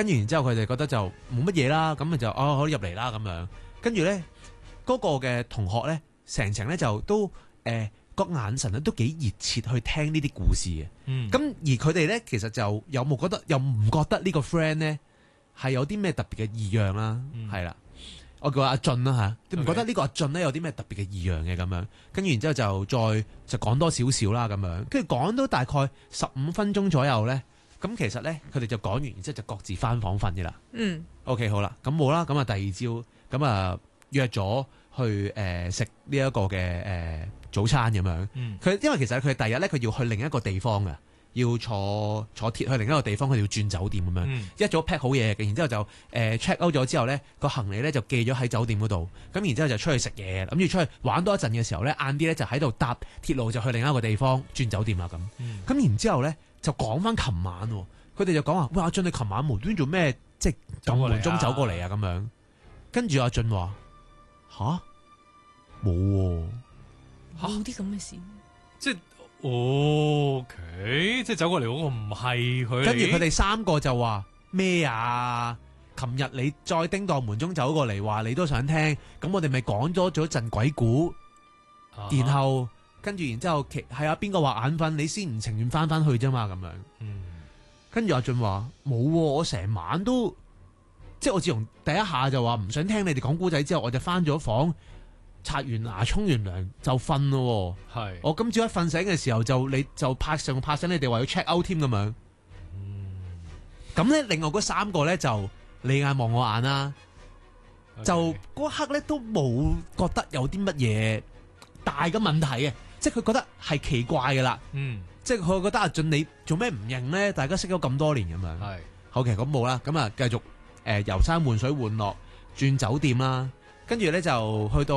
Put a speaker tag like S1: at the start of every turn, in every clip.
S1: 跟住然之後佢哋覺得就冇乜嘢啦，咁咪就可以入嚟啦咁樣。跟住咧嗰個嘅同學咧，成程咧就都個眼神咧都幾熱切去聽呢啲故事嘅。咁而佢哋咧其實就有冇覺得又唔覺得呢個 friend 咧係有啲咩特別嘅異樣啦？係啦。我叫阿俊啦嚇，你唔覺得呢個阿俊咧有啲咩特別嘅異樣嘅咁樣？跟住然之後就講多少少啦咁樣，跟住講到大概15分鐘左右咧，咁其實咧佢哋就講完，然之後就各自翻房瞓嘅啦。OK 好啦，咁冇啦，咁啊第二朝咁啊約咗去食呢一個嘅早餐咁樣。因為其實佢第日咧佢要去另一個地方嘅。要坐鐵去另一個地方，佢哋要轉酒店咁樣，一早 pack 好嘢嘅，然之後就check out 咗之後咧，個行李咧就寄咗喺酒店嗰度，咁然之後就出去食嘢，諗住出去玩多一陣嘅時候咧，晏啲咧就喺度搭鐵路就去另一個地方轉酒店啦咁。咁然之後咧就講翻琴晚，佢哋就講話：喂，阿俊你琴晚無端做咩？即係撳門鐘走過嚟啊咁樣。跟住阿俊話：吓？冇喎，
S2: 冇啲咁嘅事，
S3: 即係。OK， 即係走過嚟嗰個唔係佢。
S1: 跟住佢哋3個就話咩啊？琴日你再叮當門鐘走過嚟話你都想聽，咁我哋咪講咗一陣鬼故，然後跟住然之後係啊邊個話眼瞓，你先唔情願翻去啫嘛咁樣。跟住阿俊話冇，我成晚都即係我自從第一下就話唔想聽你哋講故仔之後，我就翻咗房。刷完牙、沖完涼就瞓咯，我今朝一瞓醒嘅時候你就拍醒你哋話要 check out 添咁樣，咁咧另外嗰3個咧就你眼望我眼啦，就嗰刻咧都冇覺得有啲乜嘢大嘅問題嘅，即係佢覺得係奇怪噶啦，即係佢覺得阿俊你做咩唔認咧？大家識咗咁多年咁樣，好嘅咁冇啦，咁啊繼續遊山玩水玩樂轉酒店啦。跟住咧就去到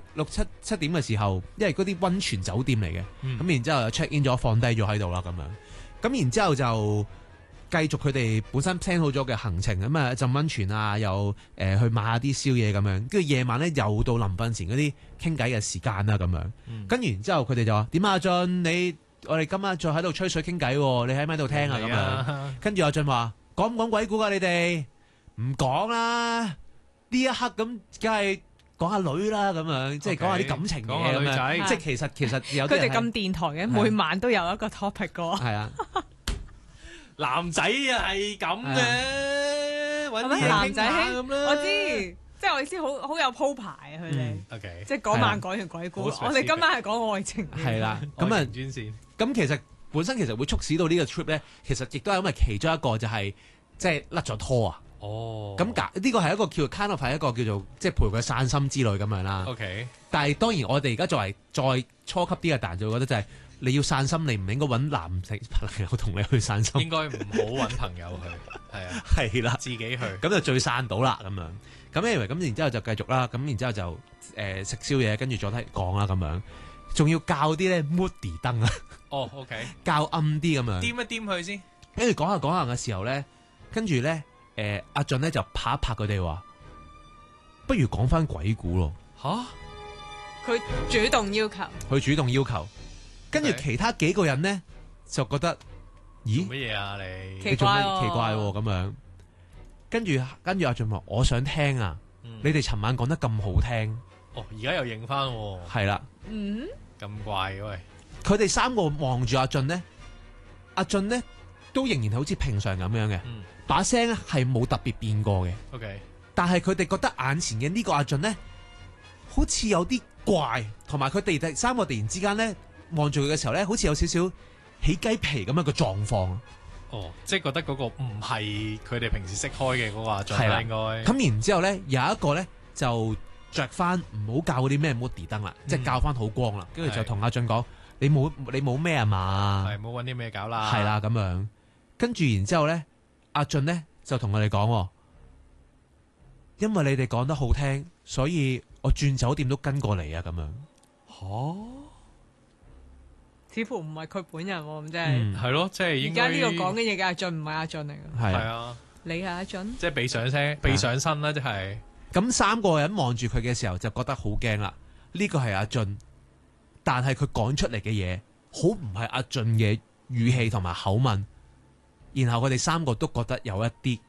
S1: 6、7點嘅時候，因為嗰啲溫泉酒店嚟嘅，咁然之後就 check in 咗，放低咗喺度啦咁樣。咁然之後就繼續佢哋本身 plan 好咗嘅行程，咁啊浸溫泉啊，又去買下啲宵夜咁樣。跟住夜晚咧又到臨瞓前嗰啲傾偈嘅時間啦咁樣。跟住然之後佢哋就話：點啊，阿俊，我哋今晚再喺度吹水傾偈，你喺咪喺度聽啊？咁樣。跟住阿俊話：講唔講鬼故㗎？你哋唔講啦。呢一刻咁，梗係講下女啦，咁樣即係講下啲感情嘅咁樣，即係其實有啲
S2: 佢哋咁電台嘅，每晚都有一個 topic 噶。係啊，
S3: 男仔啊係咁嘅，揾啲
S2: 男仔
S3: 咁啦。
S2: 我知，即係我意思好有鋪排啊，佢哋。即係嗰晚講完鬼故，我哋今晚係講愛情。
S1: 係啦，咁啊
S3: 專線。
S1: 咁其實本身會促使到呢個 trip 咧，其實亦都係因為其中一個就係即係甩咗拖啊。咁呢個係一個叫 kind of 係一個叫做即係陪佢散心之類咁樣啦。但係當然我哋而家作為再初級啲嘅大人就會覺得就係你要散心，你唔應該揾男性朋友同你去散心。
S3: 應該唔好揾朋友去，係啊，
S1: 係啦，
S3: 自己去。
S1: 咁就最散到啦咁樣。咁 anyway 咁然之後就繼續啦。咁然之後就食宵夜，跟住再睇講啦咁樣。仲要校啲咧 moody 燈啊。
S3: OK。
S1: 校暗啲咁樣。
S3: 掂一掂佢先。
S1: 跟住講下嘅時候咧，跟住咧。阿俊咧就拍一拍佢哋話，不如講翻鬼故咯。
S2: 佢主動要求，
S1: 跟住其他幾個人咧就覺得，咦，
S3: 做乜嘢啊你？
S2: 奇怪
S1: 咁樣。跟住阿俊話，我想聽啊，你哋尋晚講得咁好聽。
S3: 而家又認翻。
S1: 係啦。
S3: 咁怪嘅喂。
S1: 佢哋3個望住阿俊咧都仍然好似平常咁樣嘅。把聲咧係冇特別變過嘅，但係佢哋覺得眼前嘅呢個阿俊咧，好似有啲怪，同埋佢哋3個突然之間咧望住佢嘅時候咧，好似有少少起雞皮咁樣嘅狀況。
S3: 即係覺得嗰個唔係佢哋平時識開嘅嗰個阿俊應該。
S1: 咁然之後咧，有一個咧就着翻唔好校嗰啲咩 moody 燈啦，即係校翻好光啦，跟住就同阿俊講：你冇咩啊嘛？
S3: 係冇揾啲咩搞啦。
S1: 係啦咁樣，跟住然之後咧。阿俊咧就同我哋講，因為你哋講得好聽，所以我轉酒店都跟過嚟啊，咁樣。
S2: 似乎唔係佢本人咁，即係
S3: 係咯，即係而
S2: 家呢個講嘅嘢嘅阿俊唔係阿俊嚟嘅。
S3: 係啊，
S2: 你係阿俊，
S3: 即係被上身啦，即係。
S1: 咁3個人望住佢嘅時候就覺得好驚啦。呢個係阿俊，但係佢講出嚟嘅嘢好唔係阿俊嘅語氣同埋口吻。然後佢哋3個都覺得有一啲